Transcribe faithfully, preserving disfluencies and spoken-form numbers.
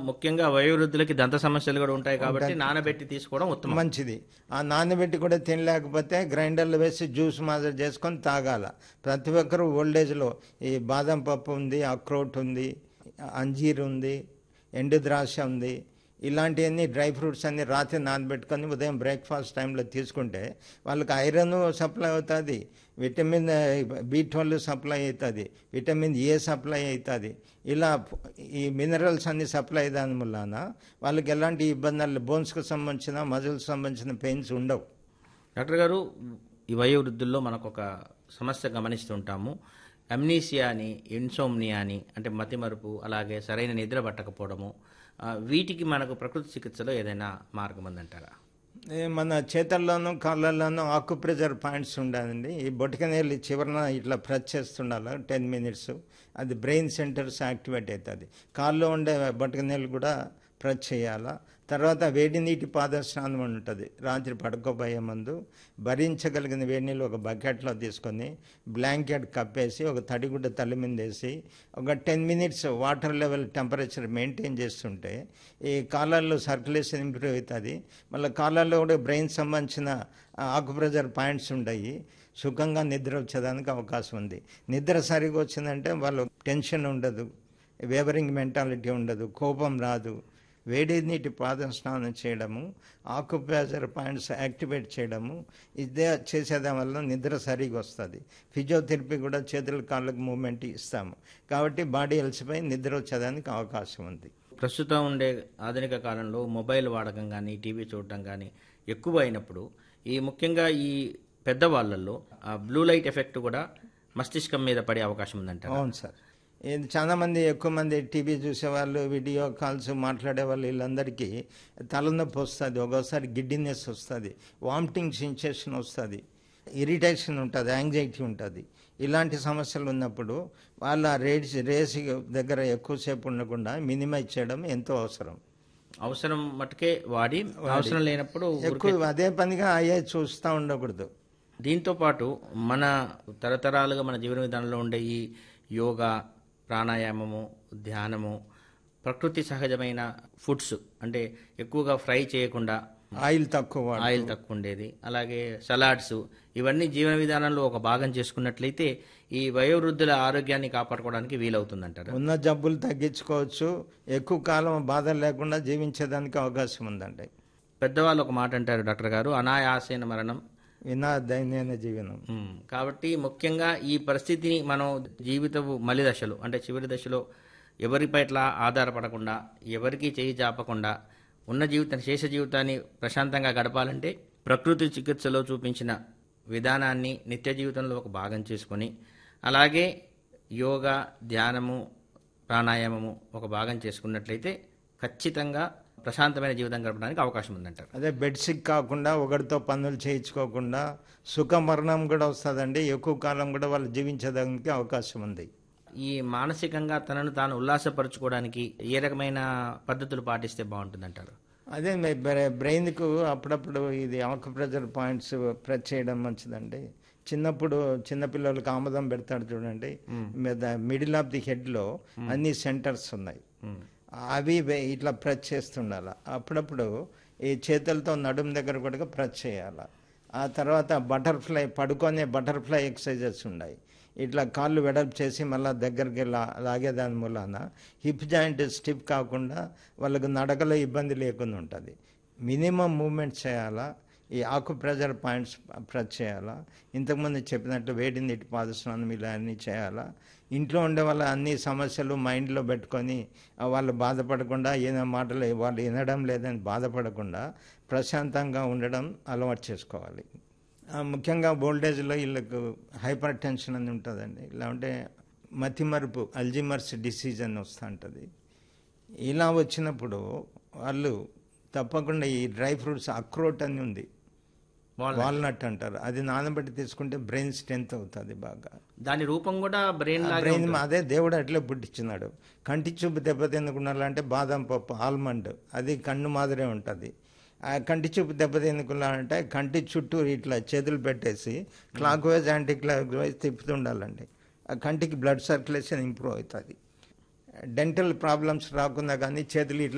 ముఖ్యంగా వయోవృద్ధులకి దంత సమస్యలు కూడా ఉంటాయి కాబట్టి ఉంటాయి. నానబెట్టి తీసుకోవడం ఉత్తమం. మంచిది. ఆ నానబెట్టి కూడా తినలేకపోతే గ్రైండర్లో వేసి జ్యూస్ మాదిరి చేసుకొని తాగాల. ప్రతి ఒక్కరూ ఓల్డేజ్లో ఈ బాదం పప్పు ఉంది, అక్రోట్ ఉంది, అంజీర్ ఉంది, ఎండు ద్రాక్ష ఉంది, ఇలాంటివన్నీ డ్రై ఫ్రూట్స్ అన్ని రాత్రి నానబెట్టుకొని ఉదయం బ్రేక్ఫాస్ట్ టైంలో తీసుకుంటే వాళ్ళకి ఐరన్ సప్లై అవుతుంది, విటమిన్ బి ట్వెల్వ్ సప్లై అవుతుంది, విటమిన్ ఏ సప్లై అవుతుంది. ఇలా ఈ మినరల్స్ అన్ని సప్లై దాని వలన వాళ్ళకి ఎలాంటి ఇబ్బందులు, బోన్స్కి సంబంధించిన మజిల్స్ సంబంధించిన పెయిన్స్ ఉండవు. డాక్టర్ గారు, ఈ వయోవృద్ధుల్లో మనకు ఒక సమస్య గమనిస్తుంటాము. అమ్నీసియా అని, ఇన్సోమ్నియా అని, అంటే మతిమరుపు, అలాగే సరైన నిద్ర పట్టకపోవడము. ఆ, వీటికి మనకు ప్రకృతి చికిత్సలో ఏదైనా మార్గం ఉందంటారా? ఏ మన చేతుల్లోనూ కాళ్ళల్లోనూ ఆకు ప్రెజర్ పాయింట్స్ ఉండాలండి. ఈ బొటకనేళ్ళు చివరన ఇట్లా ప్రెస్ చేస్తుండాలి టెన్ మినిట్స్. అది బ్రెయిన్ సెంటర్స్ యాక్టివేట్ అవుతుంది. కాల్లో ఉండే బొటకనేళ్ళు కూడా ప్రెస్ చేయాలా. తర్వాత వేడి నీటి పాద స్నానం అని ఉంటుంది. రాత్రి పడుకోబోయే ముందు భరించగలిగిన వేడి నీళ్ళు ఒక బకెట్లో తీసుకొని బ్లాంకెట్ కప్పేసి ఒక తడిగుడ్డ తల్లి మీద వేసి ఒక ten minutes water level temperature maintain చేస్తుంటే ఈ కాలాల్లో సర్క్యులేషన్ ఇంప్రూవ్ అవుతుంది. మళ్ళీ కాలాల్లో కూడా బ్రెయిన్ సంబంధించిన ఆకుప్రెజర్ పాయింట్స్ ఉంటాయి. సుఖంగా నిద్ర వచ్చేదానికి అవకాశం ఉంది. నిద్ర సరిగా వచ్చిందంటే వాళ్ళు టెన్షన్ ఉండదు, వేవరింగ్ మెంటాలిటీ ఉండదు, కోపం రాదు. వేడి నీటి పాదం స్నానం చేయడము, ఆకుప్రెజర్ పాయింట్స్ యాక్టివేట్ చేయడము, ఇదే చేసేదాని వల్ల నిద్ర సరిగా వస్తుంది. ఫిజియోథెరపీ కూడా చేతుల కాళ్ళకు మూమెంట్ ఇస్తాము కాబట్టి బాడీ అలసిపోయి నిద్ర వచ్చేదానికి అవకాశం ఉంది. ప్రస్తుతం ఉండే ఆధునిక కాలంలో మొబైల్ వాడకం కానీ, టీవీ చూడటం కానీ ఎక్కువ అయినప్పుడు ఈ ముఖ్యంగా ఈ పెద్దవాళ్ళల్లో ఆ బ్లూ లైట్ ఎఫెక్ట్ కూడా మస్తిష్కం మీద పడే అవకాశం ఉందంటారు. అవును సార్. ఇది చాలామంది ఎక్కువ మంది టీవీ చూసేవాళ్ళు, వీడియో కాల్స్ మాట్లాడేవాళ్ళు, వీళ్ళందరికీ తలనొప్పి వస్తుంది, ఒక్కోసారి గిడ్డినెస్ వస్తుంది, వామిటింగ్ సెన్సేషన్ వస్తుంది, ఇరిటేషన్ ఉంటుంది, యాంగ్జైటీ ఉంటుంది. ఇలాంటి సమస్యలు ఉన్నప్పుడు వాళ్ళ రేస్ రేసి దగ్గర ఎక్కువసేపు ఉండకుండా మినిమైజ్ చేయడం ఎంతో అవసరం. అవసరం మటుకే వాడి, అవసరం లేనప్పుడు ఎక్కువ అదే పనిగా అయ్యే చూస్తూ ఉండకూడదు. దీంతో పాటు మన తరతరాలుగా మన జీవన విధానంలో ఉండే ఈ యోగా, ప్రాణాయామము, ధ్యానము, ప్రకృతి సహజమైన ఫుడ్స్ అంటే ఎక్కువగా ఫ్రై చేయకుండా ఆయిల్ తక్కువ ఆయిల్ తక్కువ ఉండేది, అలాగే సలాడ్స్, ఇవన్నీ జీవన విధానంలో ఒక భాగం చేసుకున్నట్లయితే ఈ వయోవృద్ధుల ఆరోగ్యాన్ని కాపాడుకోవడానికి వీలవుతుందంటారు. ఉన్న జబ్బులు తగ్గించుకోవచ్చు, ఎక్కువ కాలం బాధలు లేకుండా జీవించేదానికి అవకాశం ఉందండి. పెద్దవాళ్ళు ఒక మాట అంటారు డాక్టర్ గారు, అనాయాసేన మరణం వినా దైన్యన జీవనం. ఉమ్, కాబట్టి ముఖ్యంగా ఈ పరిస్థితిని మనం జీవితపు మలి దశలో అంటే చివరి దశలో ఎవరి పట్ల ఆధారపడకుండా, ఎవరికి చేయి చాపకుండా ఉన్న జీవితాన్ని, శేష జీవితాన్ని ప్రశాంతంగా గడపాలంటే ప్రకృతి చికిత్సలో చూపించిన విధానాన్ని నిత్య జీవితంలో ఒక భాగం చేసుకొని, అలాగే యోగా, ధ్యానము, ప్రాణాయామము ఒక భాగం చేసుకున్నట్లయితే ఖచ్చితంగా ప్రశాంతమైన జీవితం గడపడానికి అవకాశం ఉందంటారు. అదే బెడ్ సిక్ కాకుండా, ఒకరితో పనులు చేయించుకోకుండా సుఖ మరణం కూడా వస్తుందండి. ఎక్కువ కాలం కూడా వాళ్ళు జీవించడానికి అవకాశం ఉంది. ఈ మానసికంగా తనను తాను ఉల్లాసపరచుకోవడానికి ఏ రకమైన పద్ధతులు పాటిస్తే బాగుంటుందంటారు? అదే బ్రెయిన్కు అప్పుడప్పుడు ఇది ఆకుప్రెజర్ పాయింట్స్ ప్రెస్ చేయడం మంచిదండి. చిన్నప్పుడు చిన్నపిల్లలకు ఆమదం పెడతాడు చూడండి, మిడిల్ ఆఫ్ ది హెడ్లో అన్ని సెంటర్స్ ఉన్నాయి, అవి ఇట్లా ప్రెస్ చేస్తుండాలి. అప్పుడప్పుడు ఈ చేతులతో నడుము దగ్గర కూడా ప్రెస్ చేయాలి. ఆ తర్వాత బటర్ఫ్లై, పడుకొనే బటర్ఫ్లై ఎక్సర్సైజెస్ ఉన్నాయి. ఇట్లా కాళ్ళు వెడల్పు చేసి మళ్ళీ దగ్గరికి లా లాగేదాని మూలాన హిప్ జాయింట్ స్టిఫ్ కాకుండా వాళ్ళకు నడకలో ఇబ్బంది లేకుండా ఉంటుంది. మినిమం మూమెంట్ చేయాలా. ఈ ఆకు ప్రెజర్ పాయింట్స్ ప్రెస్ చేయాలా. ఇంతకుముందు చెప్పినట్టు వేడి నీటి పాదస్నానం ఇలా అన్నీ చేయాలా. ఇంట్లో ఉండే వాళ్ళ అన్ని సమస్యలు మైండ్లో పెట్టుకొని వాళ్ళు బాధపడకుండా, ఏదో మాటలు వాళ్ళు వినడం లేదని బాధపడకుండా ప్రశాంతంగా ఉండడం అలవాటు చేసుకోవాలి. ముఖ్యంగా ఓల్డేజ్లో వీళ్ళకు హైపర్ టెన్షన్ అని ఉంటుందండి. ఇలా ఉంటే మతిమరుపు, అల్జీమర్స్ డిసీజ్ అని వస్తూ ఉంటుంది. ఇలా వచ్చినప్పుడు వాళ్ళు తప్పకుండా ఈ డ్రై ఫ్రూట్స్, అక్రోట్ అని ఉంది, వాల్నట్ అంటారు, అది నానబెట్టి తీసుకుంటే బ్రెయిన్ స్ట్రెంత్ అవుతుంది బాగా. దాని రూపం కూడా బ్రెయిన్ బ్రెయిన్ అదే దేవుడు అట్లే పుట్టించినాడు. కంటి చూపు దెబ్బతినకుండాలంటే బాదం పప్పు, ఆల్మండ్, అది కన్ను మాదిరే ఉంటుంది. ఆ కంటి చూపు దెబ్బతినకుండాలంటే కంటి చుట్టూ ఇట్లా చేతులు పెట్టేసి clock wise, anti clock wise తిప్పుతుండాలండి. ఆ కంటికి బ్లడ్ సర్క్యులేషన్ ఇంప్రూవ్ అవుతుంది. డెంటల్ ప్రాబ్లమ్స్ రాకుండా కానీ చేతులు ఇట్లా